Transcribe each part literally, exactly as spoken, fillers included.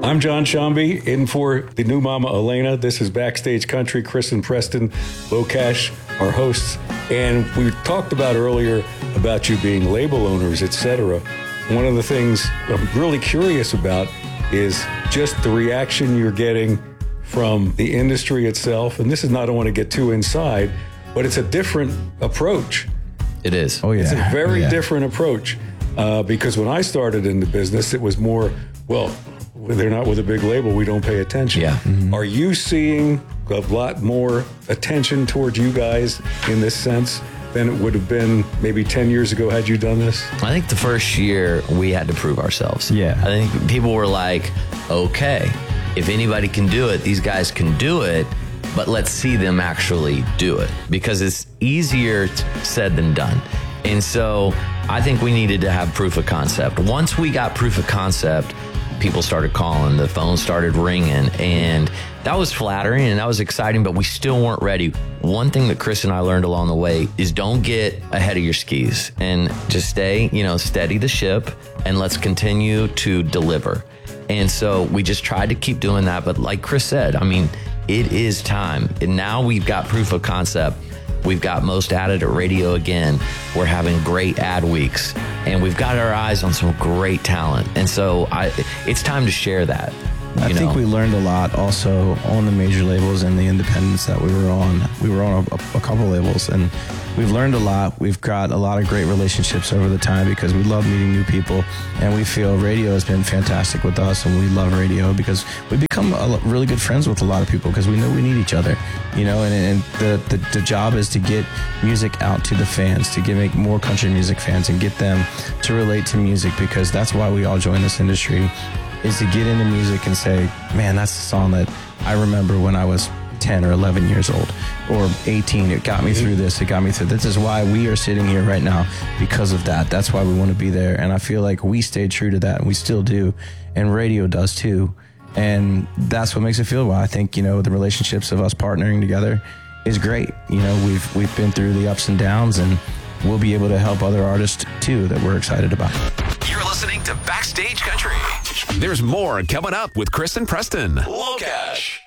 I'm John Shambi, in for the new mama Elena. This is Backstage Country. Chris and Preston, Locash, our hosts. And we talked about earlier about you being label owners, et cetera. One of the things I'm really curious about is just the reaction you're getting from the industry itself. And this is not, I don't want to get too inside, but it's a different approach. It is. Oh, yeah. It's a very yeah. different approach. Uh, because when I started in the business, it was more, well, they're not with a big label, we don't pay attention. Yeah. Mm-hmm. Are you seeing a lot more attention towards you guys in this sense than it would have been maybe ten years ago had you done this? I think the first year we had to prove ourselves. Yeah. I think people were like, okay, if anybody can do it, these guys can do it, but let's see them actually do it, because it's easier said than done. And so I think we needed to have proof of concept. Once we got proof of concept, people started calling, the phone started ringing, and that was flattering and that was exciting, but we still weren't ready. One thing that Chris and I learned along the way is don't get ahead of your skis and just stay, you know, steady the ship, and let's continue to deliver. And so we just tried to keep doing that. But like Chris said, I mean, it is time. And now we've got proof of concept. We've got Most Added at radio again. We're having great ad weeks, and we've got our eyes on some great talent. And so I, it's time to share that. I you think know? we learned a lot also on the major labels and the independents that we were on. We were on a, a couple labels, and we've learned a lot. We've got a lot of great relationships over the time because we love meeting new people, and we feel radio has been fantastic with us, and we love radio because we become a, really good friends with a lot of people because we know we need each other, you know, and, and the, the, the job is to get music out to the fans, to get make more country music fans and get them to relate to music, because that's why we all join this industry, is to get into music and say, man, that's the song that I remember when I was ten or eleven years old or eighteen. It got me through this. It got me through. This is why we are sitting here right now, because of that. That's why we want to be there. And I feel like we stayed true to that, and we still do. And radio does too. And that's what makes it feel well. I think, you know, the relationships of us partnering together is great. You know, we've we've been through the ups and downs, and we'll be able to help other artists too that we're excited about. You're listening to Backstage Country. There's more coming up with Chris and Preston. Locash.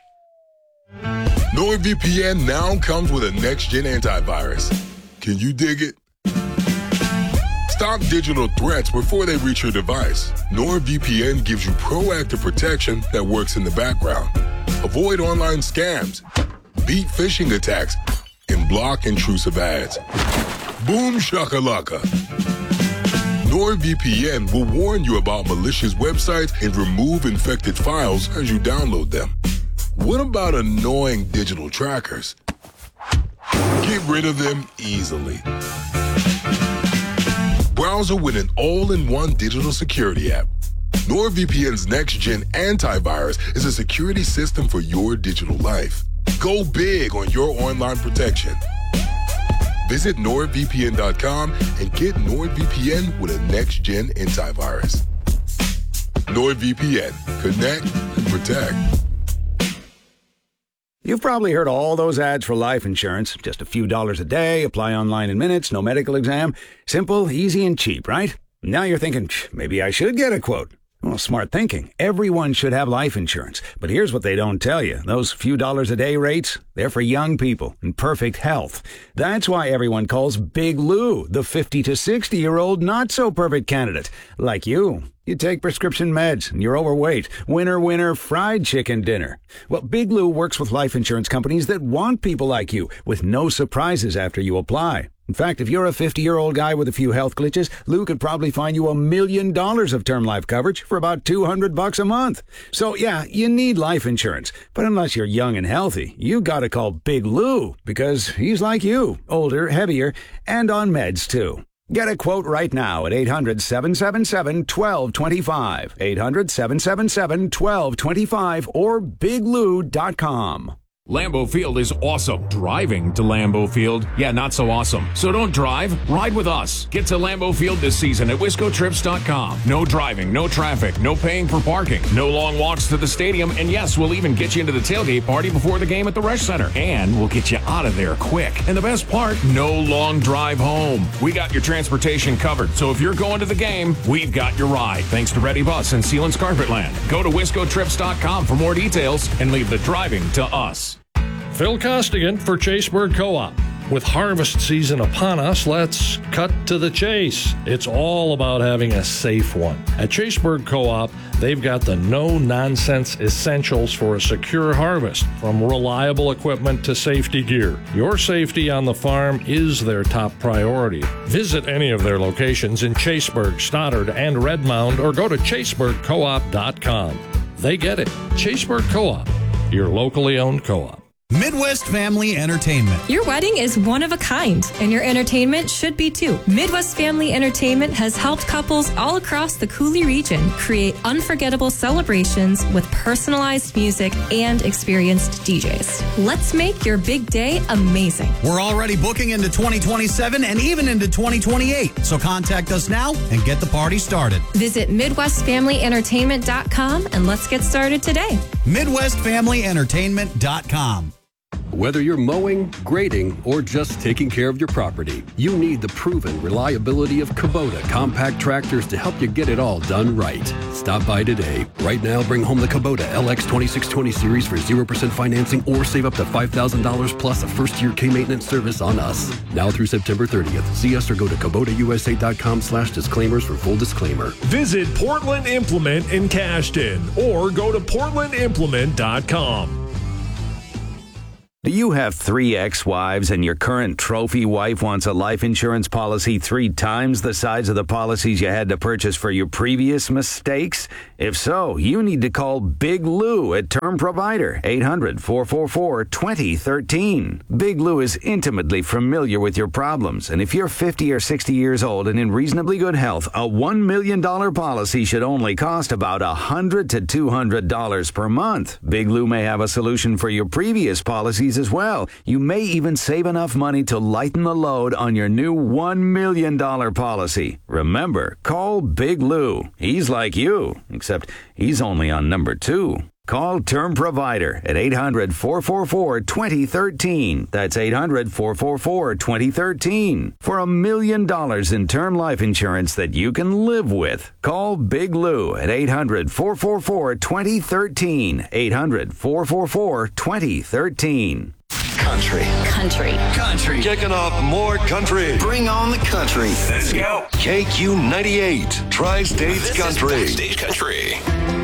NordVPN now comes with a next-gen antivirus. Can you dig it? Stop digital threats before they reach your device. NordVPN gives you proactive protection that works in the background. Avoid online scams, beat phishing attacks, and block intrusive ads. Boom shakalaka. NordVPN will warn you about malicious websites and remove infected files as you download them. What about annoying digital trackers? Get rid of them easily. Browser with an all-in-one digital security app. NordVPN's next-gen antivirus is a security system for your digital life. Go big on your online protection. Visit nord V P N dot com and get NordVPN with a next-gen antivirus. NordVPN. Connect and protect. You've probably heard all those ads for life insurance. Just a few dollars a day, apply online in minutes, no medical exam. Simple, easy, and cheap, right? Now you're thinking, maybe I should get a quote. Well, smart thinking. Everyone should have life insurance. But here's what they don't tell you. Those few dollars a day rates, they're for young people in perfect health. That's why everyone calls Big Lou the fifty to sixty-year-old not-so-perfect candidate. Like you. You take prescription meds and you're overweight. Winner, winner, fried chicken dinner. Well, Big Lou works with life insurance companies that want people like you with no surprises after you apply. In fact, if you're a fifty-year-old guy with a few health glitches, Lou could probably find you a million dollars of term life coverage for about two hundred bucks a month. So yeah, you need life insurance. But unless you're young and healthy, you gotta call Big Lou, because he's like you, older, heavier, and on meds too. Get a quote right now at eight hundred, seven seven seven, one two two five, eight hundred, seven seven seven, one two two five, or big lou dot com. Lambeau Field is awesome. Driving to Lambeau Field, yeah, not so awesome. So don't drive, ride with us. Get to Lambeau Field this season at wisco trips dot com. No driving, no traffic, no paying for parking, no long walks to the stadium, and yes, we'll even get you into the tailgate party before the game at the Resch Center. And we'll get you out of there quick. And the best part, no long drive home. We got your transportation covered, so if you're going to the game, we've got your ride. Thanks to Ready Bus and Sealands Carpetland. Go to wisco trips dot com for more details and leave the driving to us. Phil Costigan for Chaseburg Co-op. With harvest season upon us, let's cut to the chase. It's all about having a safe one. At Chaseburg Co-op, they've got the no-nonsense essentials for a secure harvest, from reliable equipment to safety gear. Your safety on the farm is their top priority. Visit any of their locations in Chaseburg, Stoddard, and Redmond, or go to chaseburg co op dot com. They get it. Chaseburg Co-op, your locally owned co-op. Midwest Family Entertainment. Your wedding is one of a kind, and your entertainment should be too. Midwest Family Entertainment has helped couples all across the Coulee region create unforgettable celebrations with personalized music and experienced D Js. Let's make your big day amazing. We're already booking into twenty twenty-seven and even into twenty twenty-eight, so contact us now and get the party started. Visit midwest family entertainment dot com and let's get started today. midwest family entertainment dot com. Whether you're mowing, grading, or just taking care of your property, you need the proven reliability of Kubota compact tractors to help you get it all done right. Stop by today. Right now, bring home the Kubota L X twenty-six twenty series for zero percent financing or save up to five thousand dollars plus a first-year K-maintenance service on us. Now through September thirtieth. See us or go to kubota u s a dot com slash disclaimers for full disclaimer. Visit Portland Implement in Cashton or go to portland implement dot com. Do you have three ex-wives and your current trophy wife wants a life insurance policy three times the size of the policies you had to purchase for your previous mistakes? If so, you need to call Big Lou at Term Provider, eight hundred, four four four, two zero one three. Big Lou is intimately familiar with your problems, and if you're fifty or sixty years old and in reasonably good health, a one million dollars policy should only cost about one hundred to two hundred dollars per month. Big Lou may have a solution for your previous policies as well. You may even save enough money to lighten the load on your new one million dollars policy. Remember, call Big Lou. He's like you, except he's only on number two. Call Term Provider at eight hundred, four four four, two zero one three. That's eight hundred, four four four, two zero one three. For a million dollars in term life insurance that you can live with. Call Big Lou at eight hundred, four four four, two zero one three. eight hundred, four four four, two zero one three. Country. Country. Country. Kicking off more country. Bring on the country. Let's go. K Q ninety-eight, Tri-States This Country. Is Backstage Country.